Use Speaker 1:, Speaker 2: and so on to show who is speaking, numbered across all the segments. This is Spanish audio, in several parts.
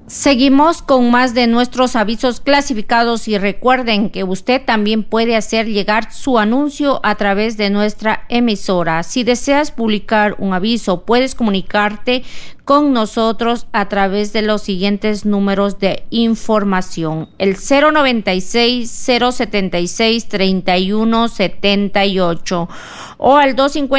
Speaker 1: Seguimos con más de nuestros avisos clasificados y recuerden que usted también puede hacer llegar su anuncio a través de nuestra emisora. Si deseas publicar un aviso, puedes comunicarte con nosotros a través de los siguientes números de información: el 096-076-3178 o al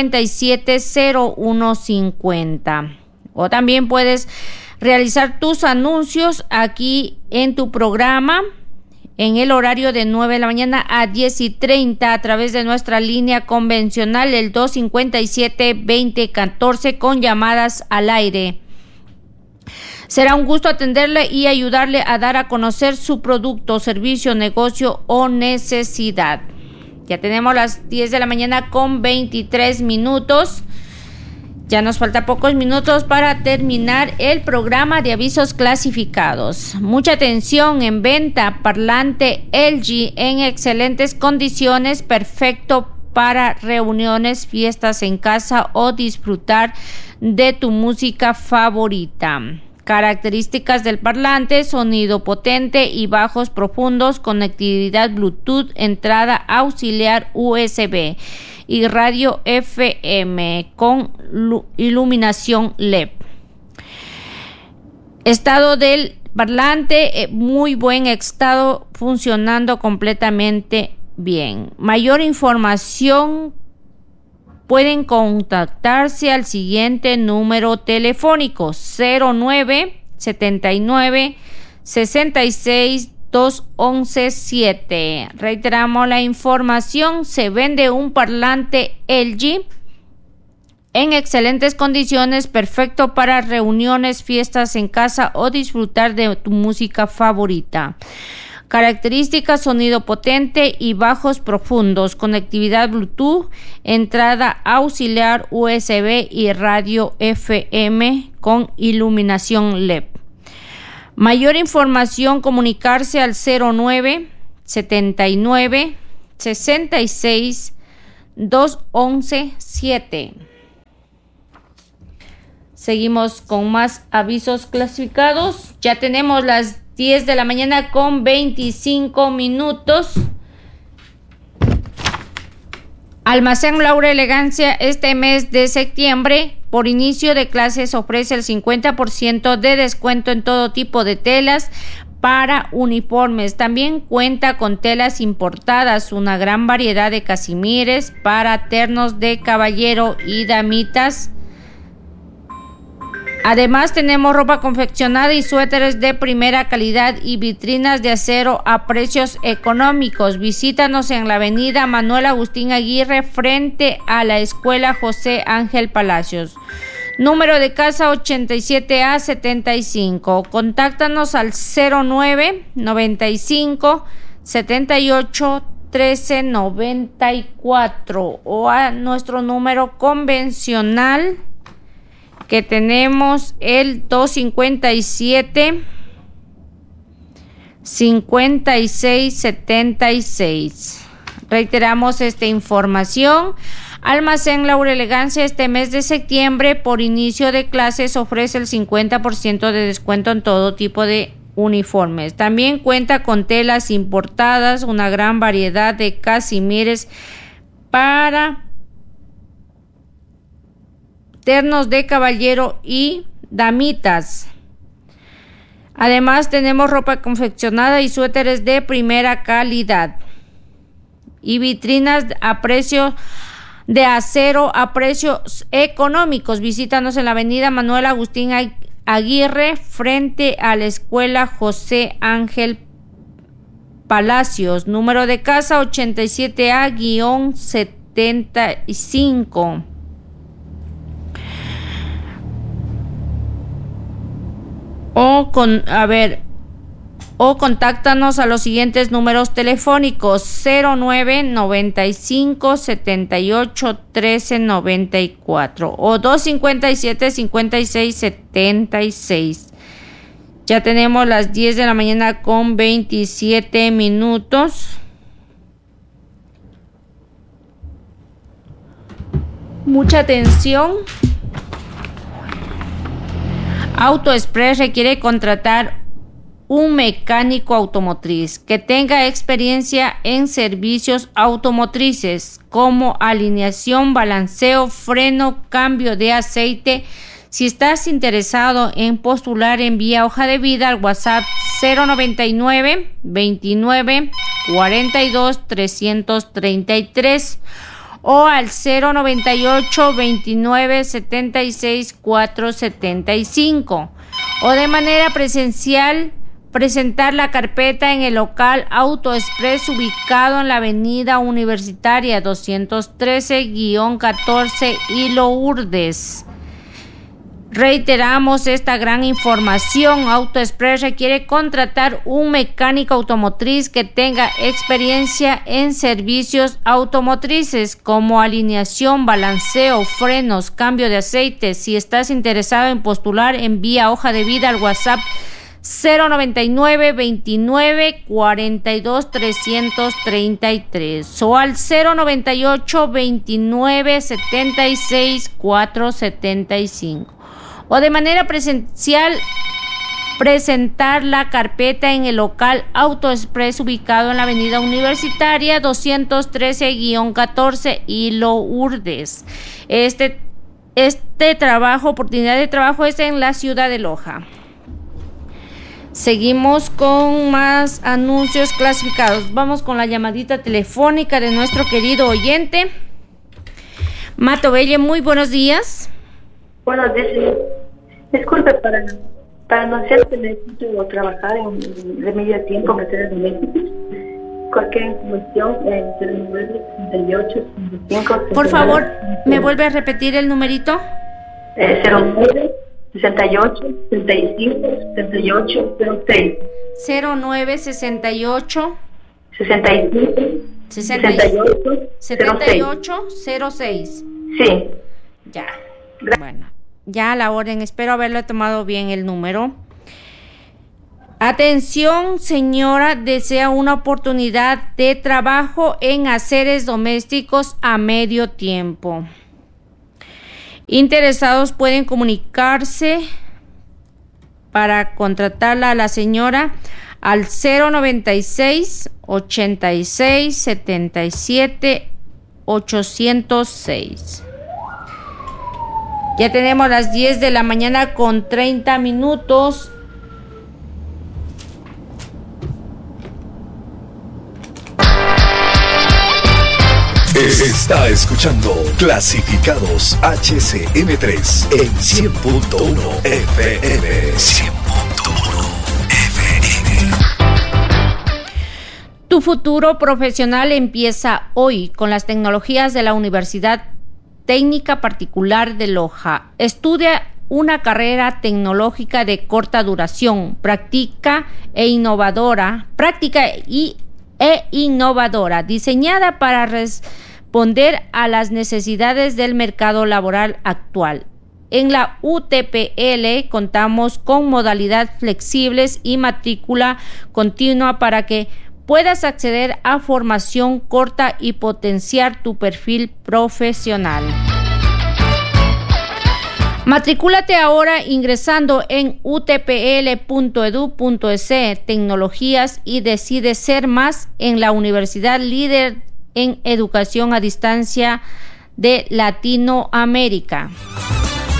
Speaker 1: 257-0150. O también puedes realizar tus anuncios aquí en tu programa en el horario de 9 de la mañana a 10:30 a través de nuestra línea convencional, el 257-2014, con llamadas al aire. Será un gusto atenderle y ayudarle a dar a conocer su producto, servicio, negocio o necesidad. Ya tenemos las 10 de la mañana con 23 minutos. Ya nos falta pocos minutos para terminar el programa de avisos clasificados. Mucha atención: en venta parlante LG en excelentes condiciones, perfecto para reuniones, fiestas en casa o disfrutar de tu música favorita. Características del parlante: sonido potente y bajos profundos, conectividad Bluetooth, entrada auxiliar USB y radio FM con iluminación LED. Estado del parlante: muy buen estado, funcionando completamente bien. Mayor información, pueden contactarse al siguiente número telefónico: 09 79 66 211-7. Reiteramos la información: se vende un parlante LG en excelentes condiciones, perfecto para reuniones, fiestas en casa o disfrutar de tu música favorita. Características: sonido potente y bajos profundos, conectividad Bluetooth, entrada auxiliar USB y radio FM con iluminación LED. Mayor información, comunicarse al 09 79 66 211 7. Seguimos con más avisos clasificados. Ya tenemos las 10 de la mañana con 25 minutos. Almacén Laura Elegancia, este mes de septiembre, por inicio de clases, ofrece el 50% de descuento en todo tipo de telas para uniformes. También cuenta con telas importadas, una gran variedad de casimires para ternos de caballero y damitas. Además, tenemos ropa confeccionada y suéteres de primera calidad y vitrinas de acero a precios económicos. Visítanos en la avenida Manuel Agustín Aguirre, frente a la Escuela José Ángel Palacios. Número de casa 87A75. Contáctanos al 09 95 78 13 94 o a nuestro número convencional, que tenemos el 257 5676. Reiteramos esta información: Almacén Laura Elegancia, este mes de septiembre, por inicio de clases, ofrece el 50% de descuento en todo tipo de uniformes. También cuenta con telas importadas, una gran variedad de casimires para ternos de caballero y damitas. Además, tenemos ropa confeccionada y suéteres de primera calidad y vitrinas a precio de acero a precios económicos. Visítanos en la avenida Manuel Agustín Aguirre, frente a la Escuela José Ángel Palacios. Número de casa 87A-75. O contáctanos a los siguientes números telefónicos: 09 95 78 13 94 o 257 56 76. Ya tenemos las 10 de la mañana con 27 minutos. Mucha atención. AutoExpress requiere contratar un mecánico automotriz que tenga experiencia en servicios automotrices como alineación, balanceo, freno, cambio de aceite. Si estás interesado en postular, envía hoja de vida al WhatsApp 099 29 42 333 o al 098 29 76 475 o de manera presencial presentar la carpeta en el local Auto Express ubicado en la avenida Universitaria 213-14 y Lourdes. Reiteramos esta gran información. Auto Express requiere contratar un mecánico automotriz que tenga experiencia en servicios automotrices como alineación, balanceo, frenos, cambio de aceite. Si estás interesado en postular, envía hoja de vida al WhatsApp 099 29 42 333 o al 098 29 76 475 o de manera presencial presentar la carpeta en el local Auto Express ubicado en la avenida Universitaria 213-14 y Lourdes. Este oportunidad de trabajo es en la ciudad de Loja. Seguimos con más anuncios clasificados. Vamos con la llamadita telefónica de nuestro querido oyente Mato Belle. Muy buenos días.
Speaker 2: Buenos días, señor. Disculpe, para anunciar que necesito trabajar de medio tiempo en redes domésticas. Cualquier información en 0968 65.
Speaker 1: Por favor, ¿me vuelve a repetir el numerito?
Speaker 2: 09 68 65 78 06.
Speaker 1: 09 68
Speaker 2: 65
Speaker 1: 78 06.
Speaker 2: Sí.
Speaker 1: Ya. Bueno, ya a la orden. Espero haberle tomado bien el número. Atención, señora, desea una oportunidad de trabajo en haceres domésticos a medio tiempo. Interesados pueden comunicarse para contratarla a la señora al 096 86 77 806. Ya tenemos las 10 de la mañana con 30 minutos.
Speaker 3: Está escuchando Clasificados HCM3 en 100.1 FM. 100.1 FM.
Speaker 1: Tu futuro profesional empieza hoy con las tecnologías de la Universidad Técnica Particular de Loja. Estudia una carrera tecnológica de corta duración, práctica e innovadora, diseñada para responder a las necesidades del mercado laboral actual. En la UTPL contamos con modalidades flexibles y matrícula continua para que puedas acceder a formación corta y potenciar tu perfil profesional. Matricúlate ahora ingresando en utpl.edu.es tecnologías y decide ser más en la universidad líder en educación a distancia de Latinoamérica.